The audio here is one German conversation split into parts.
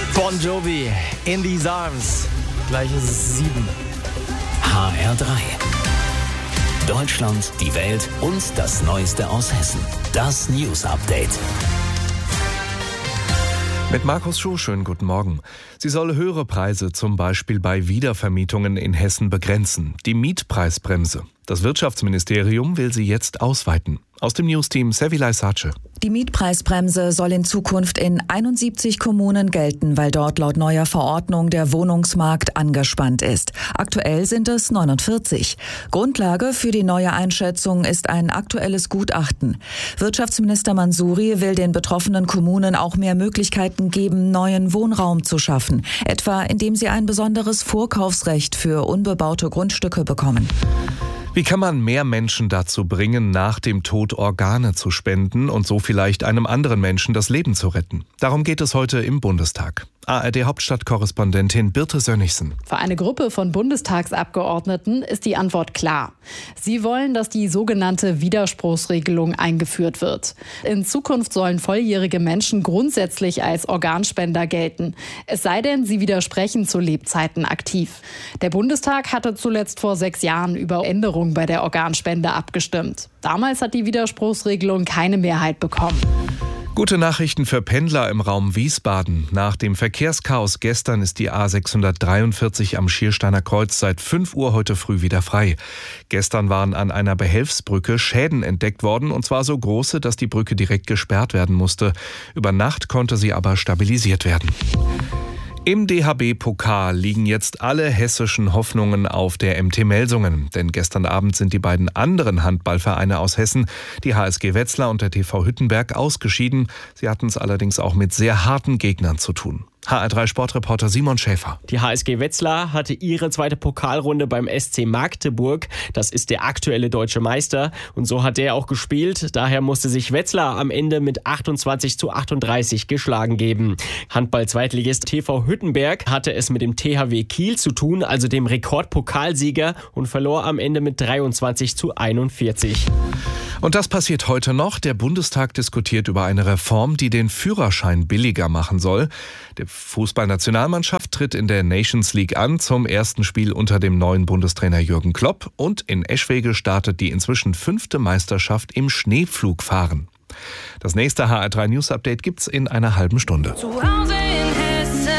Bon Jovi, In These Arms. Gleich ist es 7. HR3. Deutschland, die Welt und das Neueste aus Hessen. Das News Update. Mit Markus Schuh, schönen guten Morgen. Sie soll höhere Preise zum Beispiel bei Wiedervermietungen in Hessen begrenzen. Die Mietpreisbremse. Das Wirtschaftsministerium will sie jetzt ausweiten. Aus dem Newsteam Sevilay Sace. Die Mietpreisbremse soll in Zukunft in 71 Kommunen gelten, weil dort laut neuer Verordnung der Wohnungsmarkt angespannt ist. Aktuell sind es 49. Grundlage für die neue Einschätzung ist ein aktuelles Gutachten. Wirtschaftsminister Mansouri will den betroffenen Kommunen auch mehr Möglichkeiten geben, neuen Wohnraum zu schaffen, etwa indem sie ein besonderes Vorkaufsrecht für unbebaute Grundstücke bekommen. Wie kann man mehr Menschen dazu bringen, nach dem Tod Organe zu spenden und so vielleicht einem anderen Menschen das Leben zu retten? Darum geht es heute im Bundestag. ARD-Hauptstadtkorrespondentin Birte Sönnigsen. Für eine Gruppe von Bundestagsabgeordneten ist die Antwort klar. Sie wollen, dass die sogenannte Widerspruchsregelung eingeführt wird. In Zukunft sollen volljährige Menschen grundsätzlich als Organspender gelten. Es sei denn, sie widersprechen zu Lebzeiten aktiv. Der Bundestag hatte zuletzt vor 6 Jahren über Änderungen bei der Organspende abgestimmt. Damals hat die Widerspruchsregelung keine Mehrheit bekommen. Gute Nachrichten für Pendler im Raum Wiesbaden. Nach dem Verkehrschaos gestern ist die A643 am Schiersteiner Kreuz seit 5 Uhr heute früh wieder frei. Gestern waren an einer Behelfsbrücke Schäden entdeckt worden, und zwar so große, dass die Brücke direkt gesperrt werden musste. Über Nacht konnte sie aber stabilisiert werden. Im DHB-Pokal liegen jetzt alle hessischen Hoffnungen auf der MT Melsungen. Denn gestern Abend sind die beiden anderen Handballvereine aus Hessen, die HSG Wetzlar und der TV Hüttenberg, ausgeschieden. Sie hatten es allerdings auch mit sehr harten Gegnern zu tun. HR3-Sportreporter Simon Schäfer. Die HSG Wetzlar hatte ihre zweite Pokalrunde beim SC Magdeburg. Das ist der aktuelle deutsche Meister. Und so hat der auch gespielt. Daher musste sich Wetzlar am Ende mit 28:38 geschlagen geben. Handball-Zweitligist TV Hüttenberg hatte es mit dem THW Kiel zu tun, also dem Rekordpokalsieger, und verlor am Ende mit 23:41. Und das passiert heute noch. Der Bundestag diskutiert über eine Reform, die den Führerschein billiger machen soll. Die Fußballnationalmannschaft tritt in der Nations League an zum ersten Spiel unter dem neuen Bundestrainer Jürgen Klopp. Und in Eschwege startet die inzwischen 5. Meisterschaft im Schneepflugfahren. Das nächste HR3 News Update gibt's in einer halben Stunde. Zu Hause in Hessen.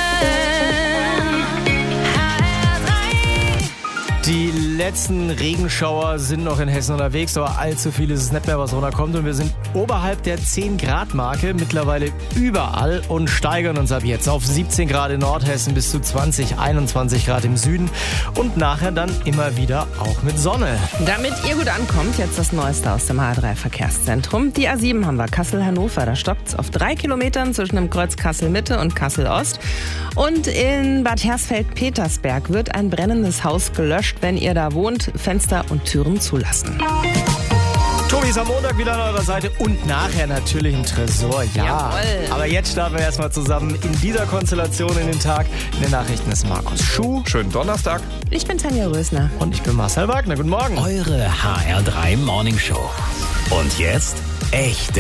Die letzten Regenschauer sind noch in Hessen unterwegs, aber allzu viel ist es nicht mehr, was runterkommt. Und wir sind oberhalb der 10-Grad-Marke, mittlerweile überall, und steigern uns ab jetzt auf 17 Grad in Nordhessen bis zu 20, 21 Grad im Süden und nachher dann immer wieder auch mit Sonne. Damit ihr gut ankommt, jetzt das Neueste aus dem HR3-Verkehrszentrum. Die A7 haben wir, Kassel-Hannover, da stoppt es auf 3 Kilometern zwischen dem Kreuz Kassel-Mitte und Kassel-Ost. Und in Bad Hersfeld-Petersberg wird ein brennendes Haus gelöscht. Wenn ihr da wohnt, Fenster und Türen zulassen. Tobi ist am Montag wieder an eurer Seite und nachher natürlich im Tresor, ja. Jawohl. Aber jetzt starten wir erstmal zusammen in dieser Konstellation in den Tag. In den Nachrichten ist Markus Schuh. Schönen Donnerstag. Ich bin Tanja Rösner. Und ich bin Marcel Wagner. Guten Morgen. Eure HR3 Morning Show. Und jetzt echt